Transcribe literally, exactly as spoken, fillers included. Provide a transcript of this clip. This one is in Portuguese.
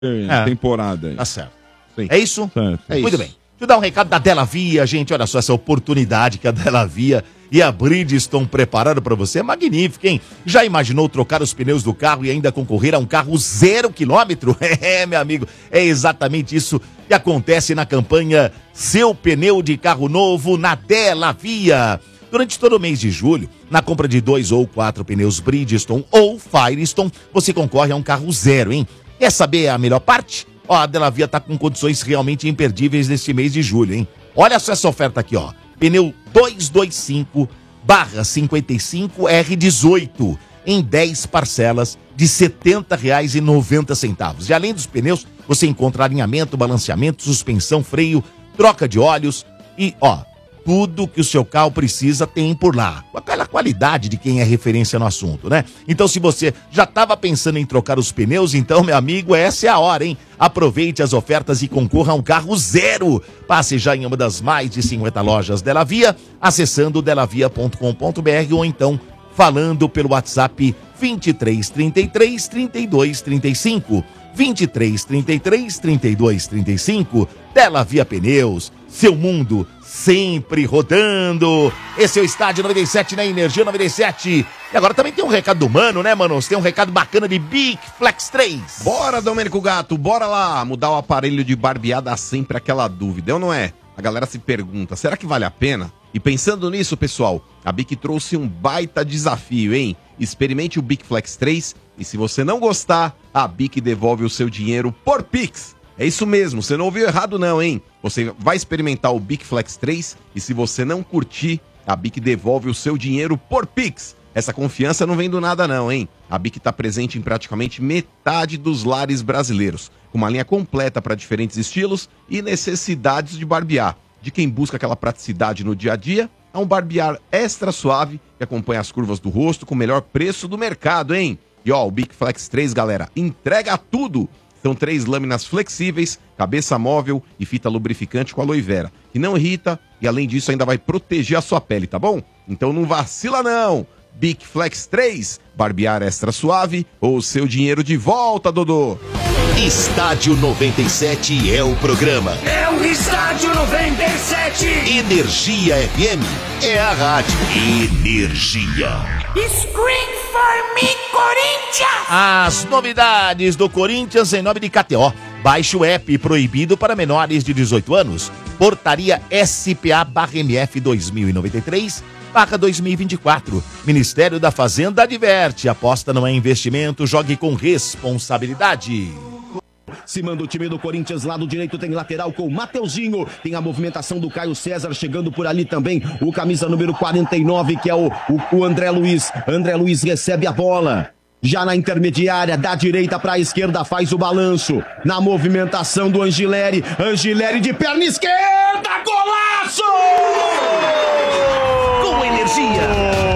é. temporada aí. Tá certo. Sim. É isso? Certo. É isso. Muito bem. Deixa eu dar um recado da Della Via, gente. Olha só essa oportunidade que a Della Via e a Bridgestone prepararam para você. É magnífica, hein? Já imaginou trocar os pneus do carro e ainda concorrer a um carro zero quilômetro? É, meu amigo, é exatamente isso que acontece na campanha Seu Pneu de Carro Novo na Della Via. Durante todo o mês de julho, na compra de dois ou quatro pneus Bridgestone ou Firestone, você concorre a um carro zero, hein? Quer saber a melhor parte? Ó, a Della Via tá com condições realmente imperdíveis neste mês de julho, hein? Olha só essa oferta aqui, ó. Pneu duzentos e vinte e cinco barra cinquenta e cinco R dezoito em dez parcelas de setenta reais e noventa centavos. E além dos pneus, você encontra alinhamento, balanceamento, suspensão, freio, troca de óleos e, ó, tudo que o seu carro precisa tem por lá. Com aquela qualidade de quem é referência no assunto, né? Então, se você já estava pensando em trocar os pneus, então, meu amigo, essa é a hora, hein? Aproveite as ofertas e concorra a um carro zero. Passe já em uma das mais de cinquenta lojas Della Via, acessando delavia ponto com ponto br ou então falando pelo WhatsApp vinte e três, trinta e três, trinta e dois, trinta e cinco. vinte e três, trinta e três, trinta e dois, trinta e cinco. Della Via Pneus, seu mundo sempre rodando. Esse é o Estádio noventa e sete na Energia noventa e sete. E agora também tem um recado do Mano, né, Mano? Você tem um recado bacana de Big Flex três. Bora, Domênico Gato, bora lá. Mudar o aparelho de barbear dá sempre aquela dúvida, ou não é? A galera se pergunta, será que vale a pena? E pensando nisso, pessoal, a Bic trouxe um baita desafio, hein? Experimente o Bic Flex três e se você não gostar, a Bic devolve o seu dinheiro por Pix. É isso mesmo, você não ouviu errado não, hein? Você vai experimentar o Bic Flex três e se você não curtir, a Bic devolve o seu dinheiro por Pix. Essa confiança não vem do nada não, hein? A Bic está presente em praticamente metade dos lares brasileiros, com uma linha completa para diferentes estilos e necessidades de barbear. De quem busca aquela praticidade no dia a dia, a um barbear extra suave que acompanha as curvas do rosto com o melhor preço do mercado, hein? E ó, o Bic Flex três, galera, entrega tudo! São três lâminas flexíveis, cabeça móvel e fita lubrificante com aloe vera, que não irrita e além disso ainda vai proteger a sua pele, tá bom? Então não vacila não! Bic Flex três, barbear extra suave ou o seu dinheiro de volta, Dodô! Estádio noventa e sete é o programa. É o Estádio noventa e sete. Energia F M é a rádio. Energia. Scream for me, Corinthians! As novidades do Corinthians em nome de K T O. Baixe o app proibido para menores de dezoito anos. Portaria S P A barra M F dois mil e noventa e três barra dois mil e vinte e quatro. Ministério da Fazenda adverte. Aposta não é investimento, jogue com responsabilidade. Se manda o time do Corinthians, lado direito tem lateral com o Mateuzinho, tem a movimentação do Caio César chegando por ali também, o camisa número quarenta e nove que é o, o, o André Luiz, André Luiz recebe a bola, já na intermediária, da direita para a esquerda, faz o balanço, na movimentação do Angileri, Angileri de perna esquerda, golaço! Com energia.